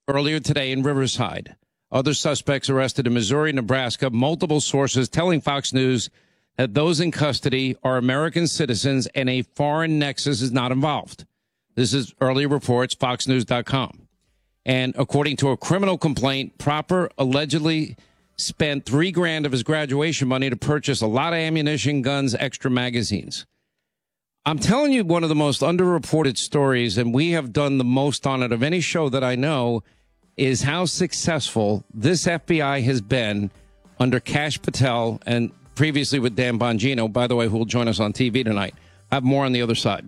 earlier today in Riverside. Other suspects arrested in Missouri, Nebraska. Multiple sources telling Fox News that those in custody are American citizens and a foreign nexus is not involved. This is earlier reports, foxnews.com. And according to a criminal complaint, Proper allegedly spent $3,000 of his graduation money to purchase a lot of ammunition, guns, extra magazines. I'm telling you one of the most underreported stories, and we have done the most on it of any show that I know, is how successful this FBI has been under Kash Patel and previously with Dan Bongino, by the way, who will join us on TV tonight. I have more on the other side.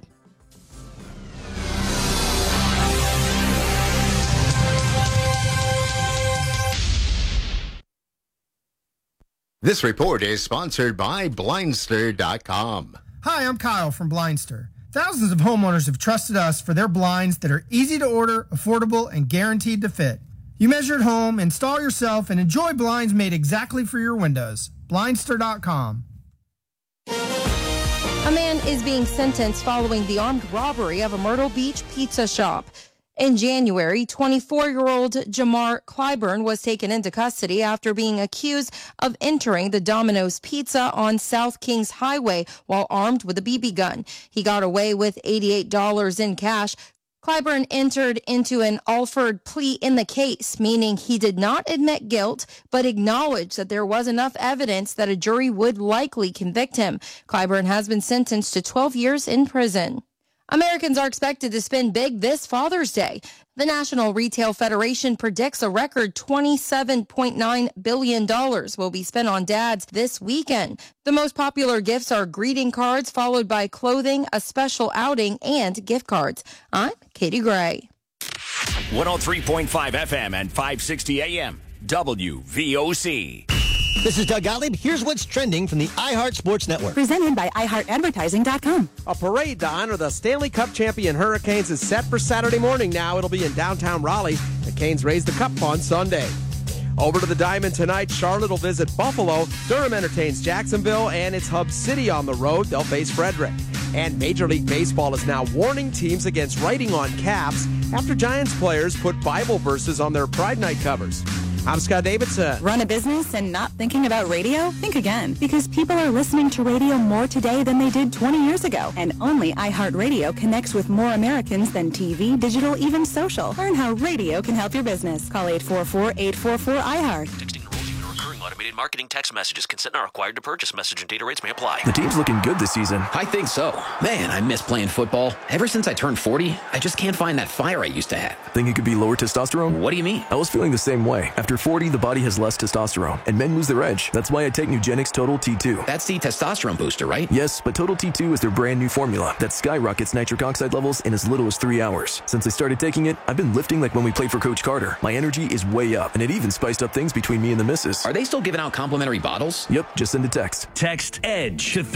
This report is sponsored by Blindster.com. Hi, I'm Kyle from Blindster. Thousands of homeowners have trusted us for their blinds that are easy to order, affordable, and guaranteed to fit. You measure at home, install yourself, and enjoy blinds made exactly for your windows. Blindster.com. A man is being sentenced following the armed robbery of a Myrtle Beach pizza shop. In January, 24-year-old Jamar Clyburn was taken into custody after being accused of entering the Domino's Pizza on South Kings Highway while armed with a BB gun. He got away with $88 in cash. Clyburn entered into an Alford plea in the case, meaning he did not admit guilt, but acknowledged that there was enough evidence that a jury would likely convict him. Clyburn has been sentenced to 12 years in prison. Americans are expected to spend big this Father's Day. The National Retail Federation predicts a record $27.9 billion will be spent on dads this weekend. The most popular gifts are greeting cards, followed by clothing, a special outing, and gift cards. I'm Katie Gray. 103.5 FM and 560 AM, WVOC. This is Doug Gottlieb. Here's what's trending from the iHeart Sports Network. Presented by iHeartAdvertising.com. A parade to honor the Stanley Cup champion Hurricanes is set for Saturday morning now. It'll be in downtown Raleigh. The Canes raise the cup on Sunday. Over to the Diamond tonight. Charlotte will visit Buffalo. Durham entertains Jacksonville, and it's Hub City on the road. They'll face Frederick. And Major League Baseball is now warning teams against writing on caps after Giants players put Bible verses on their Pride Night covers. I'm Scott Davidson. Run a business and not thinking about radio? Think again, because people are listening to radio more today than they did 20 years ago. And only iHeartRadio connects with more Americans than TV, digital, even social. Learn how radio can help your business. Call 844-844-iHeart. Texting enrolls you in recurring automated marketing text messages. Consent not required to purchase. Message and data rates may apply. The team's looking good this season. I think so. Man, I miss playing football. Ever since I turned 40, I just can't find that fire I used to have. Think it could be lower testosterone? What do you mean? I was feeling the same way. After 40, the body has less testosterone, and men lose their edge. That's why I take Nugenix Total T2. That's the testosterone booster, right? Yes, but Total T2 is their brand new formula that skyrockets nitric oxide levels in as little as 3 hours. Since I started taking it, I've been lifting like when we played for Coach Carter. My energy is way up, and it even spiced up things between me and the missus. Are they still giving out complimentary bottles? Yep, just send a text. Text EDGE to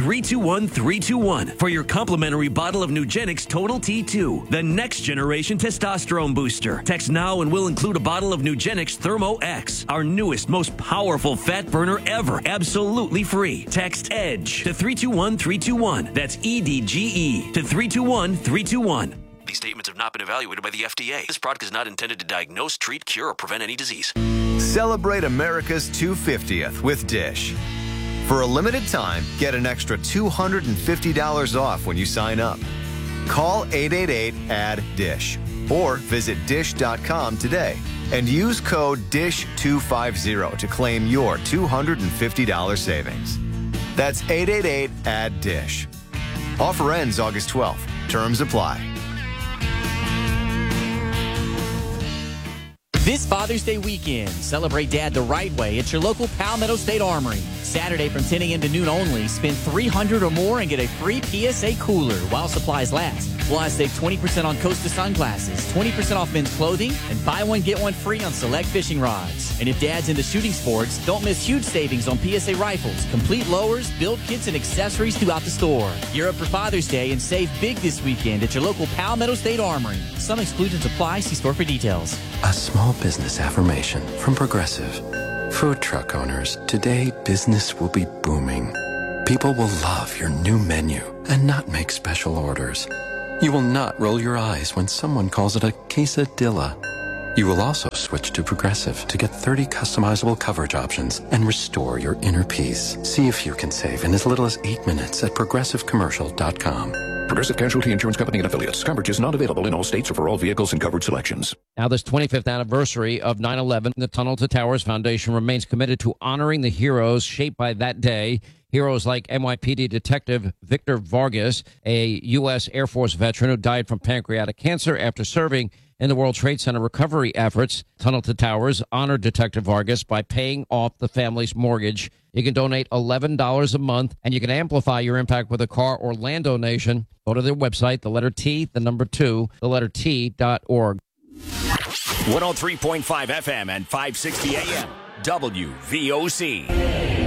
321321 for your complimentary bottle of Nugenix Total T2, the next generation testosterone booster. Text now and we'll include a bottle of Nugenix Thermo X, our newest, most powerful fat burner ever, absolutely free. Text EDGE to 321321. That's EDGE to 321321. These statements have not been evaluated by the FDA. This product is not intended to diagnose, treat, cure, or prevent any disease. Celebrate America's 250th with Dish. For a limited time, get an extra $250 off when you sign up. Call 888-ADD-DISH or visit dish.com today and use code DISH250 to claim your $250 savings. That's 888-ADD-DISH. Offer ends August 12th. Terms apply. This Father's Day weekend, celebrate Dad the right way at your local Palmetto State Armory. Saturday from 10 a.m. to noon only, spend $300 or more and get a free PSA cooler while supplies last. Plus, save 20% on Costa sunglasses, 20% off men's clothing, and buy one, get one free on select fishing rods. And if Dad's into shooting sports, don't miss huge savings on PSA rifles, complete lowers, build kits, and accessories throughout the store. Gear up for Father's Day and save big this weekend at your local Palmetto State Armory. Some exclusions apply. See store for details. A small business affirmation from Progressive. Food truck owners, today business will be booming. People will love your new menu and not make special orders. You will not roll your eyes when someone calls it a quesadilla. You will also switch to Progressive to get 30 customizable coverage options and restore your inner peace. See if you can save in as little as 8 minutes at ProgressiveCommercial.com. Progressive Casualty Insurance Company and Affiliates. Coverage is not available in all states or for all vehicles and coverage selections. Now, this 25th anniversary of 9/11, the Tunnel to Towers Foundation remains committed to honoring the heroes shaped by that day. Heroes like NYPD Detective Victor Vargas, a U.S. Air Force veteran who died from pancreatic cancer after serving in the World Trade Center recovery efforts. Tunnel to Towers honored Detective Vargas by paying off the family's mortgage. You can donate $11 a month, and you can amplify your impact with a car or land donation. Go to their website, the letter T, the number 2, the letter T.org. 103.5 FM and 560 AM, WVOC.